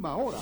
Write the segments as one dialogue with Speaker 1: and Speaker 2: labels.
Speaker 1: última hora.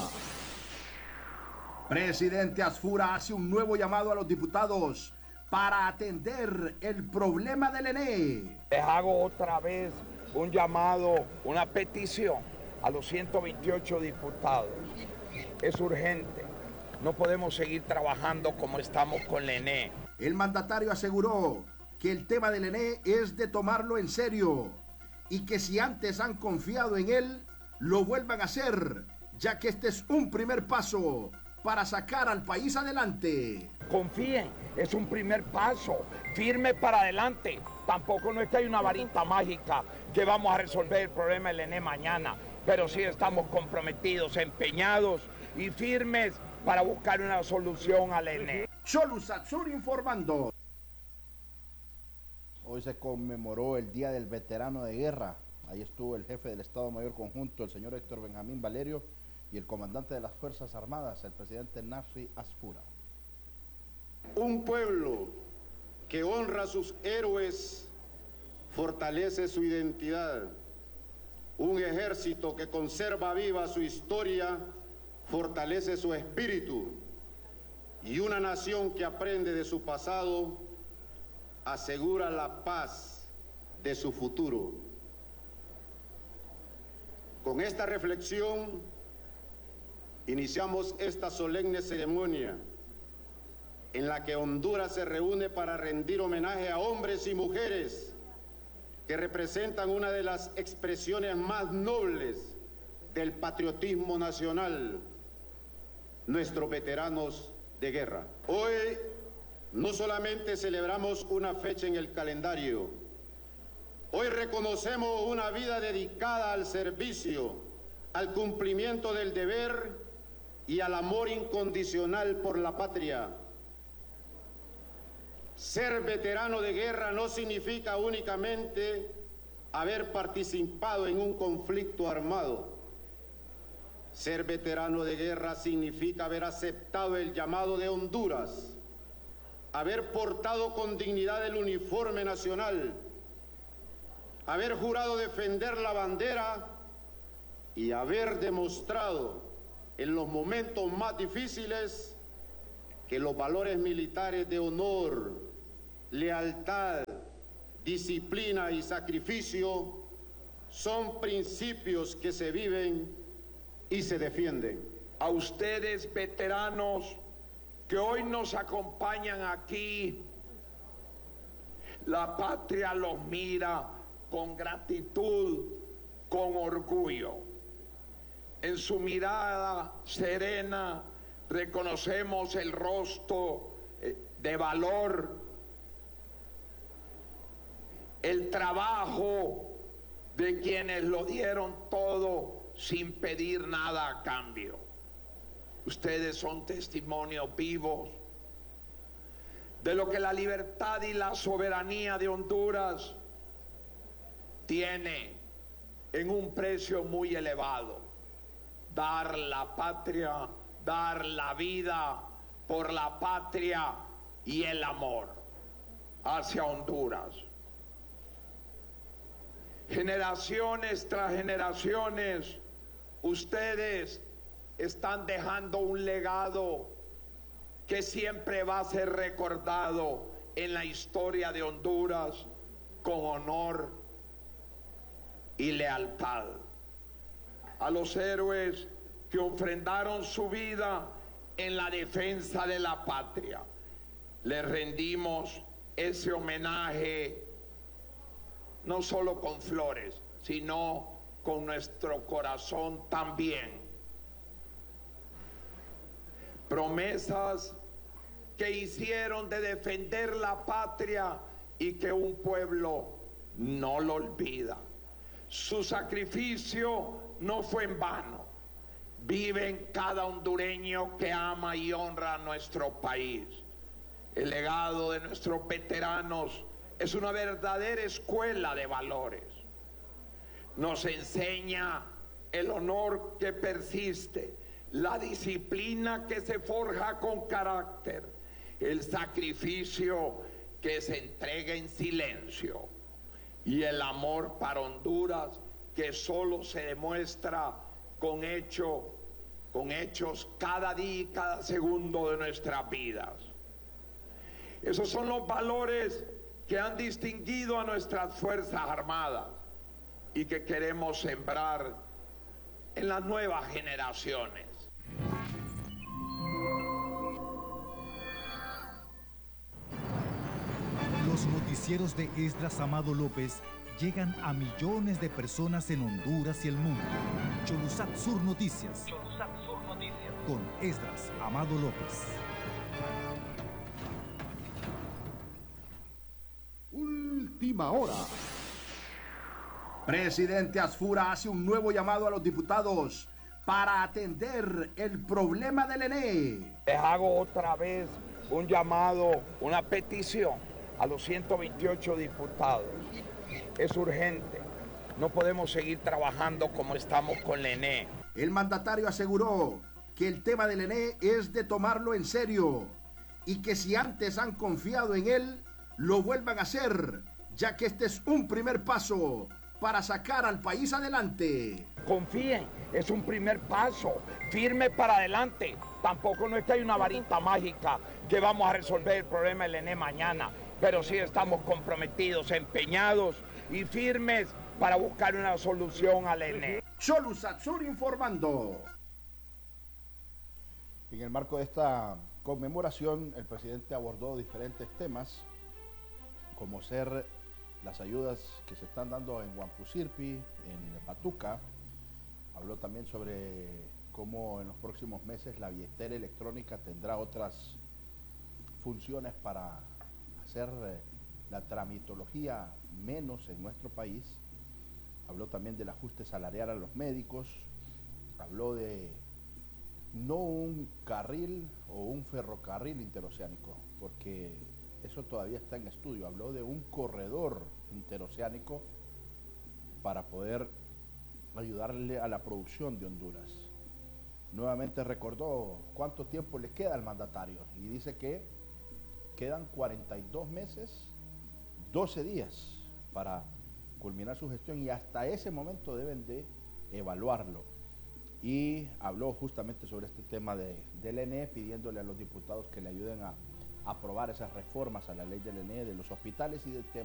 Speaker 1: Presidente Asfura hace un nuevo llamado a los diputados para atender el problema del ENE.
Speaker 2: Les hago otra vez un llamado, una petición a los 128 diputados. Es urgente. No podemos seguir trabajando como estamos con el ENE.
Speaker 1: El mandatario aseguró que el tema del ENE es de tomarlo en serio y que si antes han confiado en él, lo vuelvan a hacer, ya que este es un primer paso para sacar al país adelante.
Speaker 2: Confíen, es un primer paso, firme para adelante. Tampoco no es que hay una varita mágica que vamos a resolver el problema del ENE mañana, pero sí estamos comprometidos, empeñados y firmes para buscar una solución al ENE.
Speaker 1: Cholu Satsur informando.
Speaker 3: Hoy se conmemoró el Día del Veterano de Guerra. Ahí estuvo el jefe del Estado Mayor Conjunto, el señor Héctor Benjamín Valerio, y el comandante de las Fuerzas Armadas, el presidente Nasri Asfura.
Speaker 4: Un pueblo que honra a sus héroes fortalece su identidad. Un ejército que conserva viva su historia fortalece su espíritu. Y una nación que aprende de su pasado asegura la paz de su futuro. Con esta reflexión iniciamos esta solemne ceremonia en la que Honduras se reúne para rendir homenaje a hombres y mujeres que representan una de las expresiones más nobles del patriotismo nacional, nuestros veteranos de guerra. Hoy no solamente celebramos una fecha en el calendario, hoy reconocemos una vida dedicada al servicio, al cumplimiento del deber y al amor incondicional por la patria. Ser veterano de guerra no significa únicamente haber participado en un conflicto armado. Ser veterano de guerra significa haber aceptado el llamado de Honduras, haber portado con dignidad el uniforme nacional, haber jurado defender la bandera y haber demostrado en los momentos más difíciles que los valores militares de honor, lealtad, disciplina y sacrificio son principios que se viven y se defienden.
Speaker 2: A ustedes, veteranos, que hoy nos acompañan aquí, la patria los mira con gratitud, con orgullo. En su mirada serena reconocemos el rostro de valor, el trabajo de quienes lo dieron todo sin pedir nada a cambio. Ustedes son testimonios vivos de lo que la libertad y la soberanía de Honduras tiene en un precio muy elevado. Dar la patria, dar la vida por la patria y el amor hacia Honduras. Generaciones tras generaciones, ustedes están dejando un legado que siempre va a ser recordado en la historia de Honduras con honor y lealtad. A los héroes que ofrendaron su vida en la defensa de la patria, les rendimos ese homenaje no solo con flores, sino con nuestro corazón también. Promesas que hicieron de defender la patria y que un pueblo no lo olvida. Su sacrificio no fue en vano. Vive en cada hondureño que ama y honra a nuestro país. El legado de nuestros veteranos es una verdadera escuela de valores. Nos enseña el honor que persiste, la disciplina que se forja con carácter, el sacrificio que se entrega en silencio y el amor para Honduras que solo se demuestra con hechos con hechos cada día y cada segundo de nuestras vidas. Esos son los valores que han distinguido a nuestras Fuerzas Armadas y que queremos sembrar en las nuevas generaciones.
Speaker 5: Los noticieros de Esdras Amado López llegan a millones de personas en Honduras y el mundo. Cholusat Sur Noticias. Con Esdras Amado López.
Speaker 1: Última hora. Presidente Asfura hace un nuevo llamado a los diputados para atender el problema del ENE.
Speaker 2: Les hago otra vez un llamado, una petición a los 128 diputados. Es urgente. No podemos seguir trabajando como estamos con el ENE.
Speaker 1: El mandatario aseguró que el tema del ENE es de tomarlo en serio y que si antes han confiado en él, lo vuelvan a hacer, ya que este es un primer paso para sacar al país adelante.
Speaker 2: Confíen, es un primer paso, firme para adelante. Tampoco no es que hay una varita mágica que vamos a resolver el problema del ENE mañana, pero sí estamos comprometidos, empeñados y firmes para buscar una solución al ENE.
Speaker 1: Cholusat Sur informando.
Speaker 3: En el marco de esta conmemoración, el presidente abordó diferentes temas, como ser las ayudas que se están dando en Huampusirpi, en Patuca. Habló también sobre cómo en los próximos meses la billetera electrónica tendrá otras funciones para hacer la tramitología menos en nuestro país. Habló también del ajuste salarial a los médicos. Habló de no un carril o un ferrocarril interoceánico, porque eso todavía está en estudio. Habló de un corredor interoceánico para poder ayudarle a la producción de Honduras. Nuevamente recordó cuánto tiempo le queda al mandatario y dice que quedan 42 meses, 12 días para culminar su gestión y hasta ese momento deben de evaluarlo. Y habló justamente sobre este tema del ENE, pidiéndole a los diputados que le ayuden a aprobar esas reformas a la ley del ENE, de los hospitales y del tema